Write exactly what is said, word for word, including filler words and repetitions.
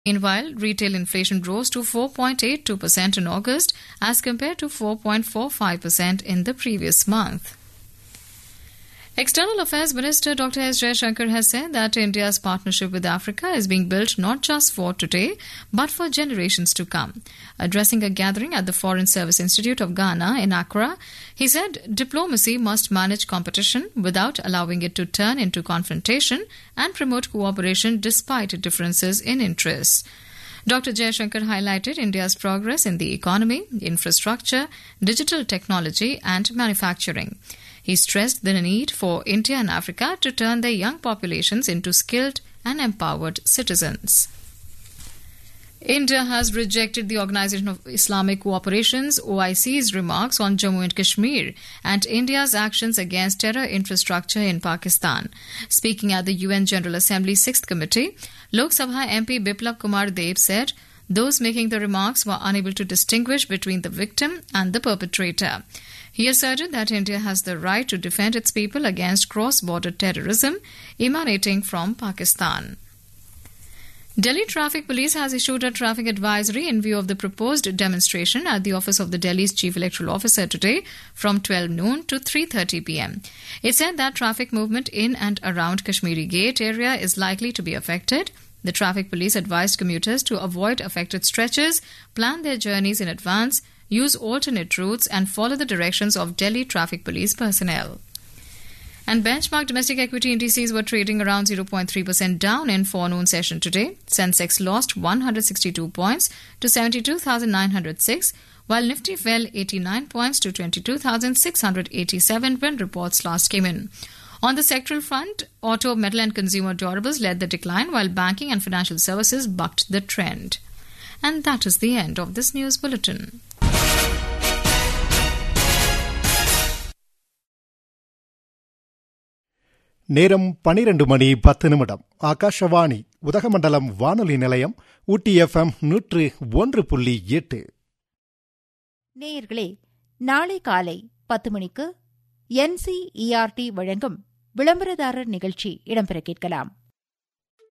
Meanwhile, retail inflation rose to four point eight two percent in August as compared to four point four five percent in the previous month. External Affairs Minister Doctor S. Jaishankar has said that India's partnership with Africa is being built not just for today, but for generations to come. Addressing a gathering at the Foreign Service Institute of Ghana in Accra, he said diplomacy must manage competition without allowing it to turn into confrontation and promote cooperation despite differences in interests. Doctor Jaishankar highlighted India's progress in the economy, infrastructure, digital technology and manufacturing. He stressed the need for India and Africa to turn their young populations into skilled and empowered citizens. India has rejected the Organisation of Islamic Cooperation's O I C's remarks on Jammu and Kashmir and India's actions against terror infrastructure in Pakistan. Speaking at the U N General Assembly's Sixth Committee, Lok Sabha M P Biplab Kumar Deb said those making the remarks were unable to distinguish between the victim and the perpetrator. He asserted that India has the right to defend its people against cross-border terrorism emanating from Pakistan. Delhi Traffic Police has issued a traffic advisory in view of the proposed demonstration at the office of the Delhi's Chief Electoral Officer today from twelve noon to three thirty p m. It said that traffic movement in and around Kashmiri Gate area is likely to be affected. The Traffic Police advised commuters to avoid affected stretches, plan their journeys in advance, use alternate routes and follow the directions of Delhi Traffic Police personnel. And benchmark domestic equity indices were trading around zero point three percent down in forenoon session today. Sensex lost one hundred sixty-two points to seventy-two thousand nine hundred six, while Nifty fell eighty-nine points to twenty-two thousand six hundred eighty-seven when reports last came in. On the sectoral front, auto, metal and consumer durables led the decline, while banking and financial services bucked the trend. And that is the end of this news bulletin. நேரம் பனிரெண்டு மணி பத்து நிமிடம். ஆகாஷவாணி உதகமண்டலம் வானொலி நிலையம் ஊட்டி FM நூற்று ஒன்று புள்ளி எட்டு. நேயர்களே, நாளை காலை பத்து மணிக்கு என்சிஇஆர்டி வழங்கும் விளம்பரதாரர் நிகழ்ச்சி இடம்பெற கேட்கலாம்.